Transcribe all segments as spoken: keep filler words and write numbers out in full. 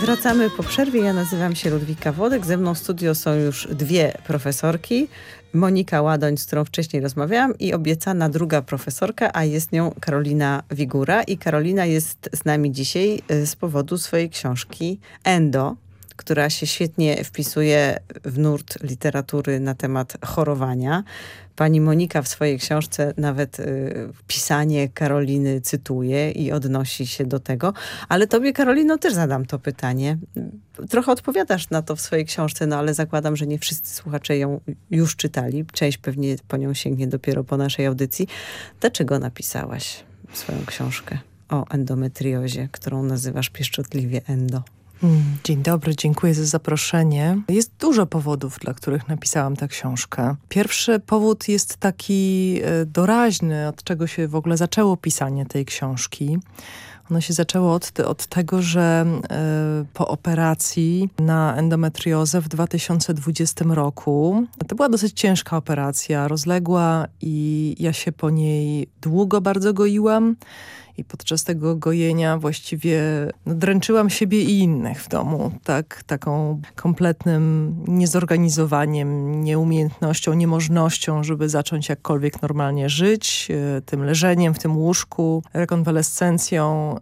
Wracamy po przerwie. Ja nazywam się Ludwika Włodek. Ze mną w studio są już dwie profesorki. Monika Ładoń, z którą wcześniej rozmawiałam, i obiecana druga profesorka, a jest nią Karolina Wigura. I Karolina jest z nami dzisiaj z powodu swojej książki Endo, która się świetnie wpisuje w nurt literatury na temat chorowania. Pani Monika w swojej książce nawet y, pisanie Karoliny cytuje i odnosi się do tego. Ale tobie, Karolino, też zadam to pytanie. Trochę odpowiadasz na to w swojej książce, no ale zakładam, że nie wszyscy słuchacze ją już czytali. Część pewnie po nią sięgnie dopiero po naszej audycji. Dlaczego napisałaś swoją książkę o endometriozie, którą nazywasz pieszczotliwie Endo? Dzień dobry, dziękuję za zaproszenie. Jest dużo powodów, dla których napisałam tę książkę. Pierwszy powód jest taki doraźny, od czego się w ogóle zaczęło pisanie tej książki. Ono się zaczęło od, od tego, że y, po operacji na endometriozę w dwa tysiące dwudziestym roku, to była dosyć ciężka operacja, rozległa, i ja się po niej długo bardzo goiłam. I podczas tego gojenia właściwie no, dręczyłam siebie i innych w domu. Tak, taką kompletnym niezorganizowaniem, nieumiejętnością, niemożnością, żeby zacząć jakkolwiek normalnie żyć. Tym leżeniem w tym łóżku, rekonwalescencją.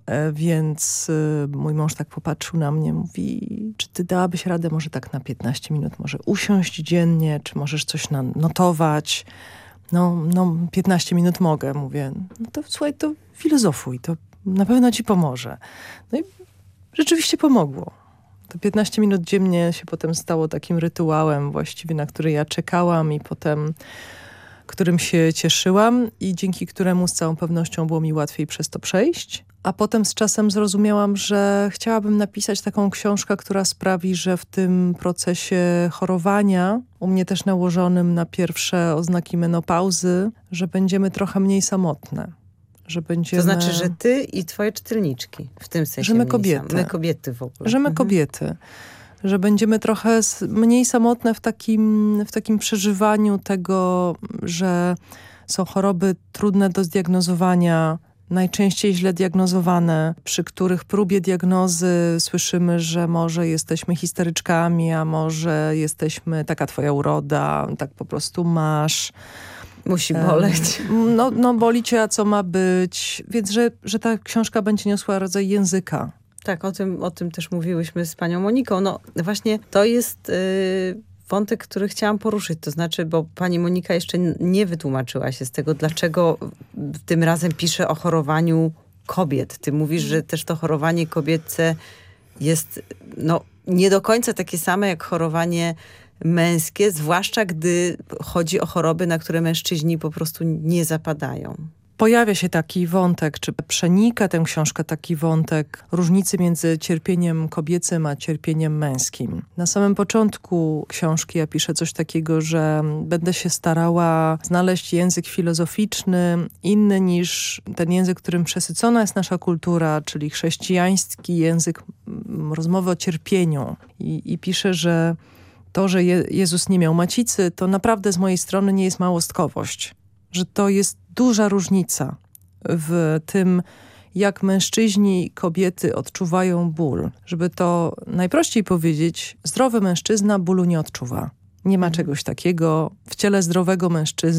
Więc mój mąż tak popatrzył na mnie, mówi: czy ty dałabyś radę może tak na piętnaście minut, może usiąść dziennie, czy możesz coś notować? No, no piętnaście minut mogę. Mówię, no to słuchaj, to filozofuj, to na pewno ci pomoże. No i rzeczywiście pomogło. To piętnaście minut dziennie się potem stało takim rytuałem właściwie, na który ja czekałam i potem którym się cieszyłam i dzięki któremu z całą pewnością było mi łatwiej przez to przejść. A potem z czasem zrozumiałam, że chciałabym napisać taką książkę, która sprawi, że w tym procesie chorowania, u mnie też nałożonym na pierwsze oznaki menopauzy, że będziemy trochę mniej samotne. Że będziemy... To znaczy, że ty i twoje czytelniczki, w tym sensie. Że my kobiety. My kobiety w ogóle. Że my mhm. kobiety. Że będziemy trochę mniej samotne w takim, w takim przeżywaniu tego, że są choroby trudne do zdiagnozowania, najczęściej źle diagnozowane, przy których próbie diagnozy słyszymy, że może jesteśmy histeryczkami, a może jesteśmy taka twoja uroda, tak po prostu masz. Musi boleć. No, no boli cię, a co ma być. Więc, że, że ta książka będzie niosła rodzaj języka. Tak, o tym, o tym też mówiłyśmy z panią Moniką. No właśnie to jest yy, wątek, który chciałam poruszyć. To znaczy, bo pani Monika jeszcze nie wytłumaczyła się z tego, dlaczego tym razem pisze o chorowaniu kobiet. Ty mówisz, że też to chorowanie kobiece jest no, nie do końca takie same jak chorowanie męskie, zwłaszcza gdy chodzi o choroby, na które mężczyźni po prostu nie zapadają. Pojawia się taki wątek, czy przenika tę książkę taki wątek różnicy między cierpieniem kobiecym a cierpieniem męskim. Na samym początku książki ja piszę coś takiego, że będę się starała znaleźć język filozoficzny inny niż ten język, którym przesycona jest nasza kultura, czyli chrześcijański język rozmowy o cierpieniu. I, i piszę, że to, że Je- Jezus nie miał macicy, to naprawdę z mojej strony nie jest małostkowość. Że to jest duża różnica w tym, jak mężczyźni i kobiety odczuwają ból. Żeby to najprościej powiedzieć, zdrowy mężczyzna bólu nie odczuwa. Nie ma czegoś takiego w ciele zdrowego mężczyzny.